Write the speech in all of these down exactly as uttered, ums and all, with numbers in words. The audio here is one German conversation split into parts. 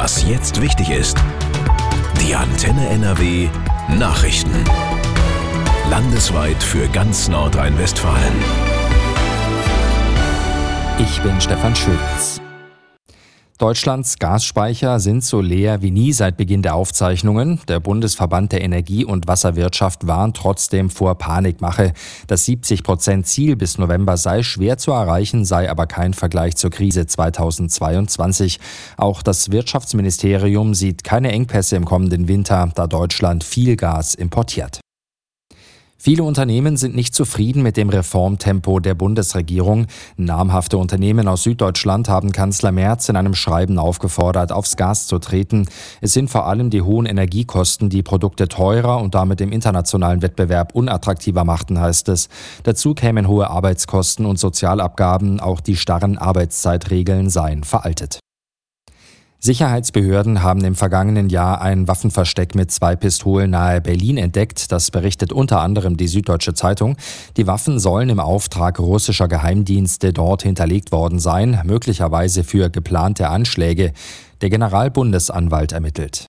Was jetzt wichtig ist. Die Antenne N R W Nachrichten. Landesweit für ganz Nordrhein-Westfalen. Ich bin Stefan Schulz. Deutschlands Gasspeicher sind so leer wie nie seit Beginn der Aufzeichnungen. Der Bundesverband der Energie- und Wasserwirtschaft warnt trotzdem vor Panikmache. Das siebzig Prozent Ziel bis November sei schwer zu erreichen, sei aber kein Vergleich zur Krise zweitausendzweiundzwanzig. Auch das Wirtschaftsministerium sieht keine Engpässe im kommenden Winter, da Deutschland viel Gas importiert. Viele Unternehmen sind nicht zufrieden mit dem Reformtempo der Bundesregierung. Namhafte Unternehmen aus Süddeutschland haben Kanzler Merz in einem Schreiben aufgefordert, aufs Gas zu treten. Es sind vor allem die hohen Energiekosten, die Produkte teurer und damit im internationalen Wettbewerb unattraktiver machten, heißt es. Dazu kämen hohe Arbeitskosten und Sozialabgaben, auch die starren Arbeitszeitregeln seien veraltet. Sicherheitsbehörden haben im vergangenen Jahr ein Waffenversteck mit zwei Pistolen nahe Berlin entdeckt. Das berichtet unter anderem die Süddeutsche Zeitung. Die Waffen sollen im Auftrag russischer Geheimdienste dort hinterlegt worden sein, möglicherweise für geplante Anschläge. Der Generalbundesanwalt ermittelt.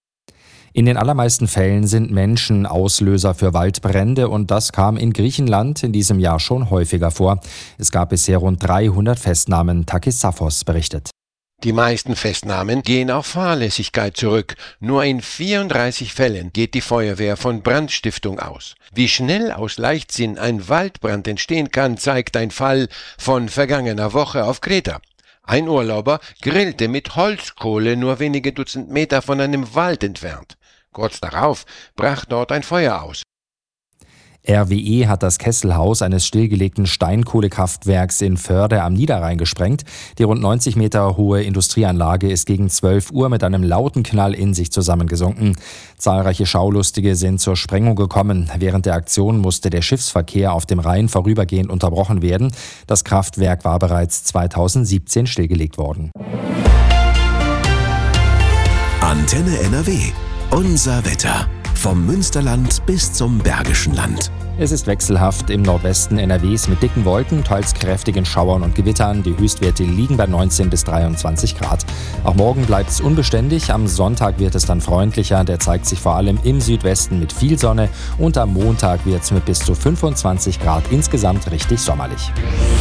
In den allermeisten Fällen sind Menschen Auslöser für Waldbrände und das kam in Griechenland in diesem Jahr schon häufiger vor. Es gab bisher rund dreihundert Festnahmen, Takis Safos berichtet. Die meisten Festnahmen gehen auf Fahrlässigkeit zurück. Nur in vierunddreißig Fällen geht die Feuerwehr von Brandstiftung aus. Wie schnell aus Leichtsinn ein Waldbrand entstehen kann, zeigt ein Fall von vergangener Woche auf Kreta. Ein Urlauber grillte mit Holzkohle nur wenige Dutzend Meter von einem Wald entfernt. Kurz darauf brach dort ein Feuer aus. R W E hat das Kesselhaus eines stillgelegten Steinkohlekraftwerks in Förde am Niederrhein gesprengt. Die rund neunzig Meter hohe Industrieanlage ist gegen zwölf Uhr mit einem lauten Knall in sich zusammengesunken. Zahlreiche Schaulustige sind zur Sprengung gekommen. Während der Aktion musste der Schiffsverkehr auf dem Rhein vorübergehend unterbrochen werden. Das Kraftwerk war bereits zweitausendsiebzehn stillgelegt worden. Antenne N R W. Unser Wetter. Vom Münsterland bis zum Bergischen Land. Es ist wechselhaft im Nordwesten N R Ws mit dicken Wolken, teils kräftigen Schauern und Gewittern. Die Höchstwerte liegen bei neunzehn bis dreiundzwanzig Grad. Auch morgen bleibt es unbeständig. Am Sonntag wird es dann freundlicher. Der zeigt sich vor allem im Südwesten mit viel Sonne. Und am Montag wird es mit bis zu fünfundzwanzig Grad insgesamt richtig sommerlich.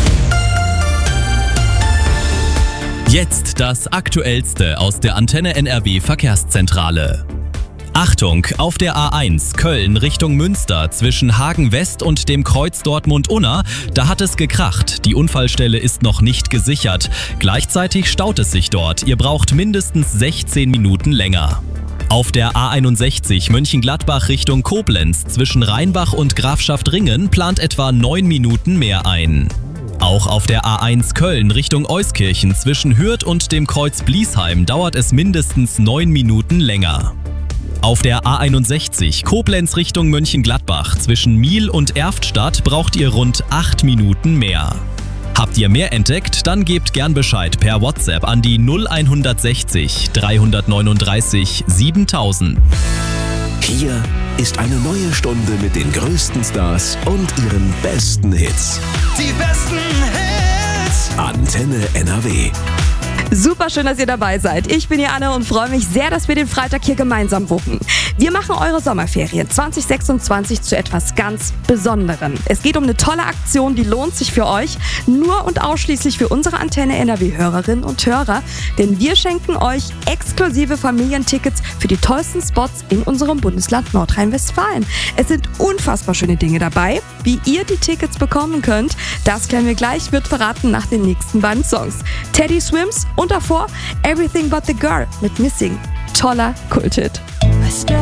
Jetzt das Aktuellste aus der Antenne N R W Verkehrszentrale. Achtung, auf der A eins Köln Richtung Münster zwischen Hagen West und dem Kreuz Dortmund-Unna, da hat es gekracht. Die Unfallstelle ist noch nicht gesichert. Gleichzeitig staut es sich dort. Ihr braucht mindestens sechzehn Minuten länger. Auf der A einundsechzig Mönchengladbach Richtung Koblenz zwischen Rheinbach und Grafschaft Ringen plant etwa neun Minuten mehr ein. Auch auf der A eins Köln Richtung Euskirchen zwischen Hürth und dem Kreuz Bliesheim dauert es mindestens neun Minuten länger. Auf der A einundsechzig Koblenz Richtung Mönchengladbach zwischen Miel und Erftstadt braucht ihr rund acht Minuten mehr. Habt ihr mehr entdeckt? Dann gebt gern Bescheid per WhatsApp an die null hundertsechzig dreihundertneununddreißig siebentausend. Hier ist eine neue Stunde mit den größten Stars und ihren besten Hits. Die besten Hits! Antenne N R W. Super schön, dass ihr dabei seid. Ich bin die Anne und freue mich sehr, dass wir den Freitag hier gemeinsam wuppen. Wir machen eure Sommerferien zwanzig sechsundzwanzig zu etwas ganz Besonderem. Es geht um eine tolle Aktion, die lohnt sich für euch, nur und ausschließlich für unsere Antenne N R W-Hörerinnen und Hörer, denn wir schenken euch exklusive Familientickets für die tollsten Spots in unserem Bundesland Nordrhein-Westfalen. Es sind unfassbar schöne Dinge dabei. Wie ihr die Tickets bekommen könnt, das klären wir gleich, wird verraten nach den nächsten beiden Songs. Teddy Swims und davor Everything But The Girl mit Missing. Toller Kulthit.